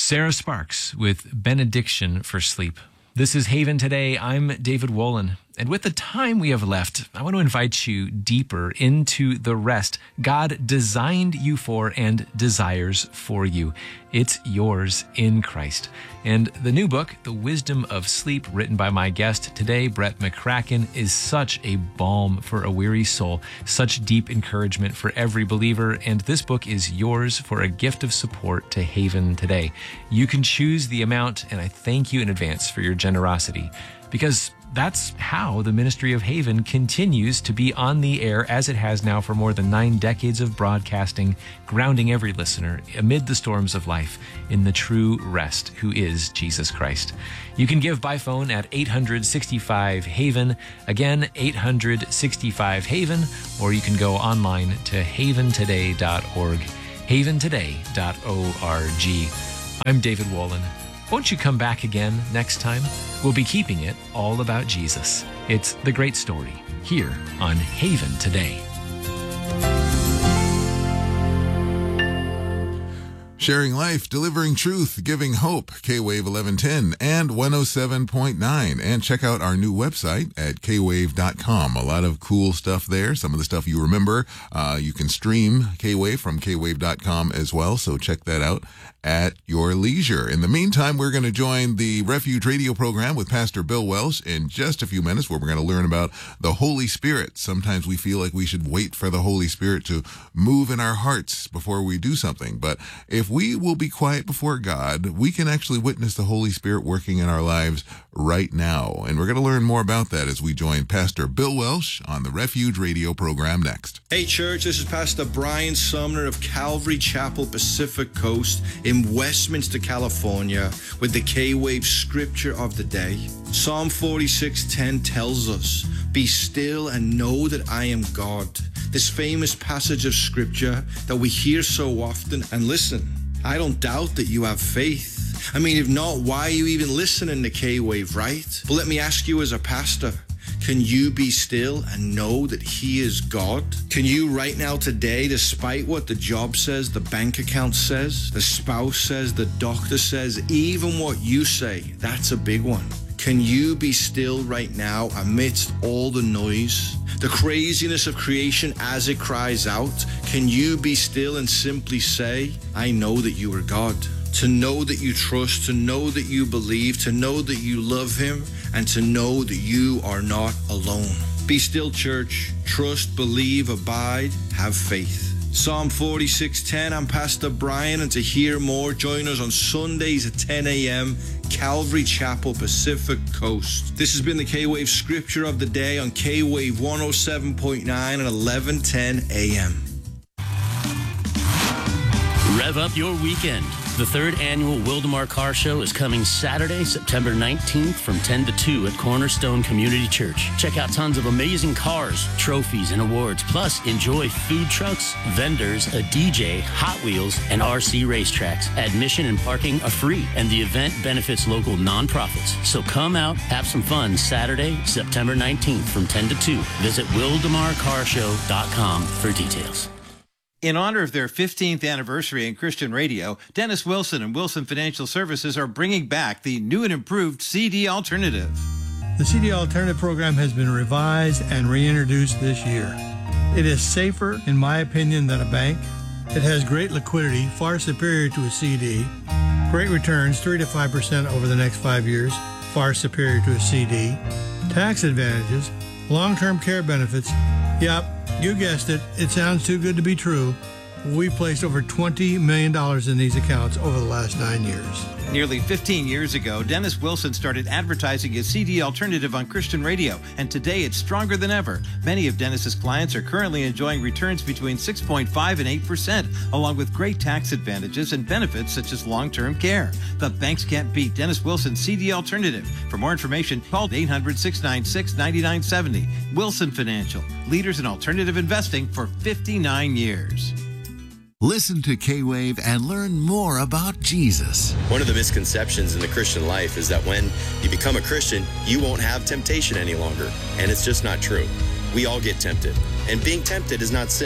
Sarah Sparks with Benediction for Sleep. This is Haven Today. I'm David Wolin. And with the time we have left, I want to invite you deeper into the rest God designed you for and desires for you. It's yours in Christ. And the new book, The Wisdom of Sleep, written by my guest today, Brett McCracken, is such a balm for a weary soul, such deep encouragement for every believer. And this book is yours for a gift of support to Haven Today. You can choose the amount, and I thank you in advance for your generosity, because that's how the ministry of Haven continues to be on the air as it has now for more than 9 decades of broadcasting, grounding every listener amid the storms of life in the true rest, who is Jesus Christ. You can give by phone at 865-HAVEN, again, 865-HAVEN, or you can go online to haventoday.org, haventoday.org. I'm David Wolin. Won't you come back again next time? We'll be keeping it all about Jesus. It's The Great Story here on Haven Today. Sharing life, delivering truth, giving hope, K-Wave 1110 and 107.9. And check out our new website at kwave.com. A lot of cool stuff there. Some of the stuff you remember. You can stream K-Wave from kwave.com as well, so check that out at your leisure. In the meantime, we're going to join the Refuge Radio program with Pastor Bill Welsh in just a few minutes, where we're going to learn about the Holy Spirit. Sometimes we feel like we should wait for the Holy Spirit to move in our hearts before we do something. But if we will be quiet before God, we can actually witness the Holy Spirit working in our lives right now. And we're going to learn more about that as we join Pastor Bill Welsh on the Refuge Radio program next. Hey church, this is Pastor Brian Sumner of Calvary Chapel, Pacific Coast in Westminster, California, with the K-Wave scripture of the day. Psalm 46:10 tells us, "Be still and know that I am God." This famous passage of scripture that we hear so often. And listen, I don't doubt that you have faith. I mean, if not, why are you even listening to K-Wave, right? But let me ask you as a pastor, can you be still and know that He is God? Can you right now today, despite what the job says, the bank account says, the spouse says, the doctor says, even what you say, that's a big one. Can you be still right now amidst all the noise, the craziness of creation as it cries out? Can you be still and simply say, I know that you are God? To know that you trust, to know that you believe, to know that you love Him, and to know that you are not alone. Be still, church. Trust, believe, abide, have faith. Psalm 46:10, I'm Pastor Brian, and to hear more, join us on Sundays at 10 a.m., Calvary Chapel, Pacific Coast. This has been the K-Wave Scripture of the Day on K-Wave 107.9 and 1110 a.m. Rev up your weekend. The 3rd annual Wildemar Car Show is coming Saturday, September 19th from 10 to 2 at Cornerstone Community Church. Check out tons of amazing cars, trophies, and awards. Plus, enjoy food trucks, vendors, a DJ, Hot Wheels, and RC racetracks. Admission and parking are free, and the event benefits local nonprofits. So come out, have some fun Saturday, September 19th from 10 to 2. Visit WildemarCarshow.com for details. In honor of their 15th anniversary in Christian radio, Dennis Wilson and Wilson Financial Services are bringing back the new and improved CD Alternative. The CD Alternative program has been revised and reintroduced this year. It is safer, in my opinion, than a bank. It has great liquidity, far superior to a CD. Great returns, 3 to 5% over the next 5 years, far superior to a CD. Tax advantages, long-term care benefits. Yep, you guessed it. It sounds too good to be true. We placed over $20 million in these accounts over the last 9 years. Nearly 15 years ago, Dennis Wilson started advertising his CD Alternative on Christian radio, and today it's stronger than ever. Many of Dennis's clients are currently enjoying returns between 6.5 and 8%, along with great tax advantages and benefits such as long-term care. The banks can't beat Dennis Wilson's CD Alternative. For more information, call 800-696-9970. Wilson Financial, leaders in alternative investing for 59 years. Listen to K-Wave and learn more about Jesus. One of the misconceptions in the Christian life is that when you become a Christian, you won't have temptation any longer. And it's just not true. We all get tempted. And being tempted is not sin.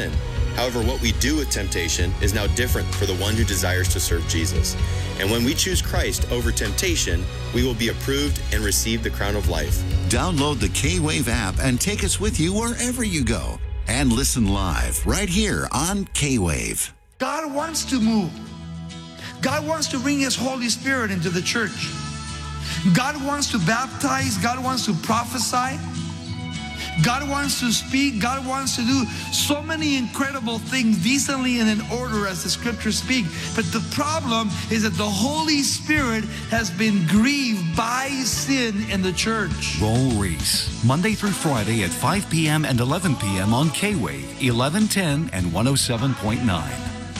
However, what we do with temptation is now different for the one who desires to serve Jesus. And when we choose Christ over temptation, we will be approved and receive the crown of life. Download the K-Wave app and take us with you wherever you go. And listen live right here on K-Wave. God wants to move. God wants to bring His Holy Spirit into the church. God wants to baptize. God wants to prophesy. God wants to speak. God wants to do so many incredible things decently and in order as the scriptures speak. But the problem is that the Holy Spirit has been grieved by sin in the church. Roll Reese, Monday through Friday at 5 p.m. and 11 p.m. on K-Wave, 1110 and 107.9.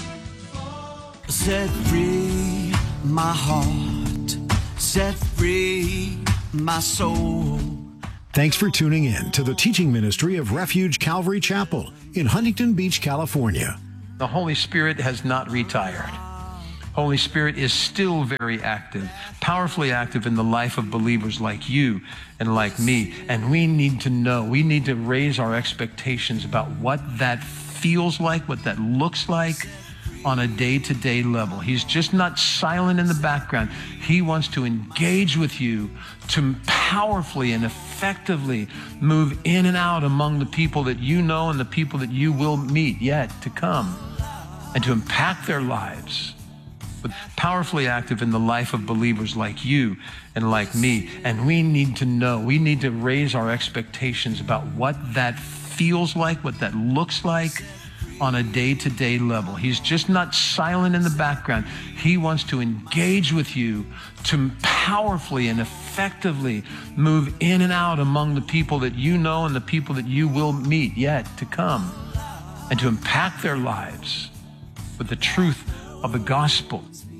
Set free my heart, set free my soul. Thanks for tuning in to the teaching ministry of Refuge Calvary Chapel in Huntington Beach, California. The Holy Spirit has not retired. Holy Spirit is still very active, powerfully active in the life of believers like you and like me. And we need to know, we need to raise our expectations about what that feels like, what that looks like on a day-to-day level. He's just not silent in the background. He wants to engage with you to powerfully and effectively move in and out among the people that you know and the people that you will meet yet to come, and to impact their lives. But powerfully active in the life of believers like you and like me. And we need to know, we need to raise our expectations about what that feels like, what that looks like on a day-to-day level. He's just not silent in the background. He wants to engage with you to powerfully and effectively move in and out among the people that you know and the people that you will meet yet to come, and to impact their lives with the truth of the gospel.